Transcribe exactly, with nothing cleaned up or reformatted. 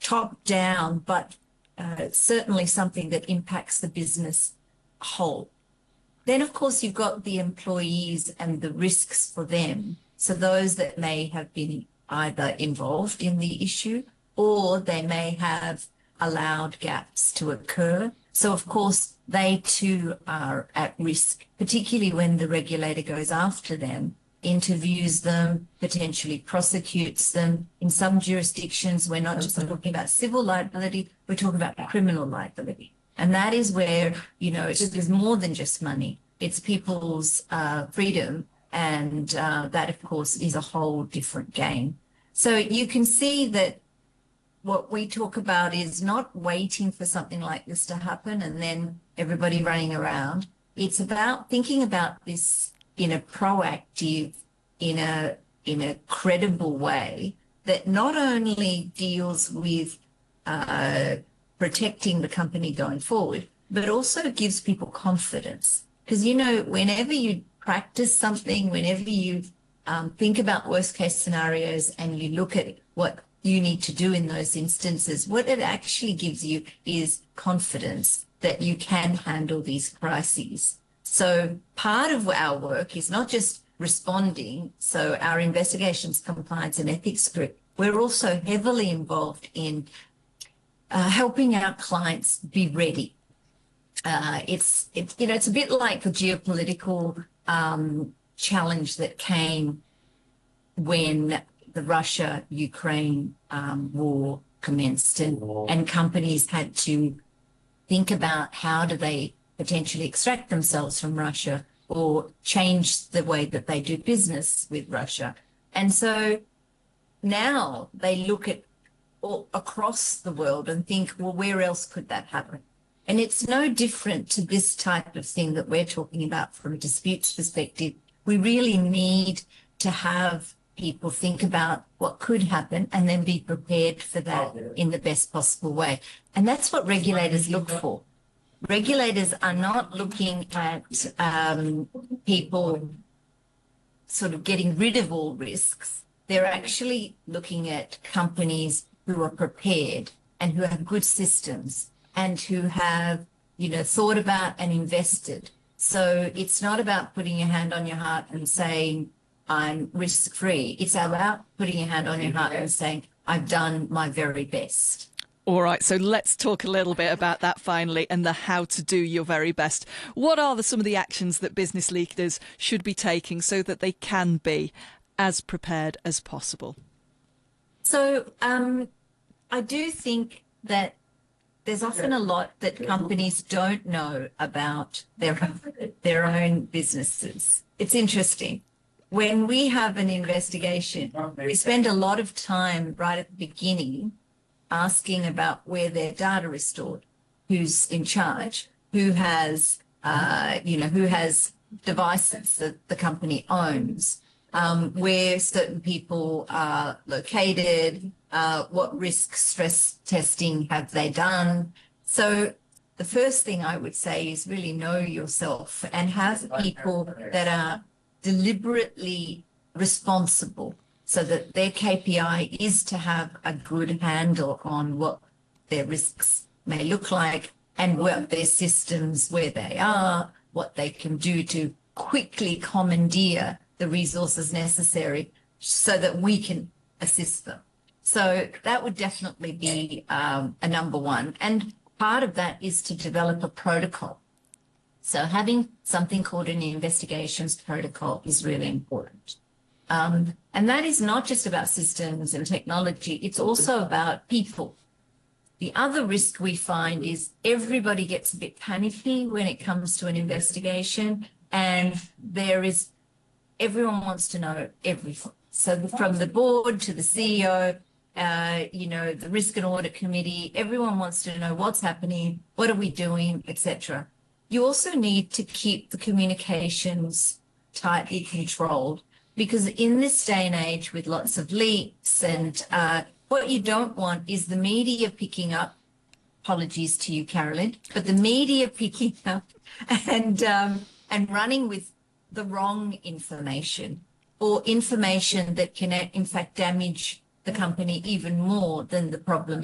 top down, but uh, certainly something that impacts the business whole. Then, of course, you've got the employees and the risks for them. So those that may have been either involved in the issue or they may have allowed gaps to occur. So, of course, they too are at risk, particularly when the regulator goes after them, interviews them, potentially prosecutes them. In some jurisdictions, we're not just talking about civil liability, we're talking about criminal liability. And that is where, you know, there's more than just money. It's people's uh, freedom. And uh, that, of course, is a whole different game. So you can see that what we talk about is not waiting for something like this to happen and then everybody running around. It's about thinking about this in a proactive, in a, in a credible way that not only deals with uh, protecting the company going forward, but also gives people confidence. Because, you know, whenever you practice something, whenever you um, think about worst case scenarios and you look at what you need to do in those instances, what it actually gives you is confidence that you can handle these crises. So part of our work is not just responding. So our investigations, compliance and ethics group, we're also heavily involved in uh, helping our clients be ready. Uh, it's, it's, you know, it's a bit like the geopolitical um, challenge that came when the Russia-Ukraine um, war commenced and, and companies had to think about how do they potentially extract themselves from Russia or change the way that they do business with Russia. And so now they look at all across the world and think, well, where else could that happen? And it's no different to this type of thing that we're talking about from a disputes perspective. We really need to have people think about what could happen and then be prepared for that in the best possible way. And that's what regulators look for. Regulators are not looking at um, people sort of getting rid of all risks. They're actually looking at companies who are prepared and who have good systems and who have, you know, thought about and invested. So it's not about putting your hand on your heart and saying, I'm risk-free. It's about putting your hand on your heart and saying, I've done my very best. All right, so let's talk a little bit about that finally and the how to do your very best. What are the, some of the actions that business leaders should be taking so that they can be as prepared as possible? So um, I do think that there's often a lot that companies don't know about their, their own businesses. It's interesting. When we have an investigation, we spend a lot of time right at the beginning asking about where their data is stored, who's in charge, who has, uh, you know, who has devices that the company owns, um, where certain people are located, uh, what risk stress testing have they done. So the first thing I would say is really know yourself and have people that are deliberately responsible so that their K P I is to have a good handle on what their risks may look like and what their systems, where they are, what they can do to quickly commandeer the resources necessary so that we can assist them. So that would definitely be um, a number one. And part of that is to develop a protocol. So having something called an investigations protocol is really important. Um, and that is not just about systems and technology, it's also about people. The other risk we find is everybody gets a bit panicky when it comes to an investigation, and there is, everyone wants to know everything. So from the board to the C E O, uh, you know, the risk and audit committee, everyone wants to know what's happening, what are we doing, et cetera. You also need to keep the communications tightly controlled, because in this day and age with lots of leaks and uh, what you don't want is the media picking up, apologies to you, Carolyn, but the media picking up and, um, and running with the wrong information or information that can in fact damage the company even more than the problem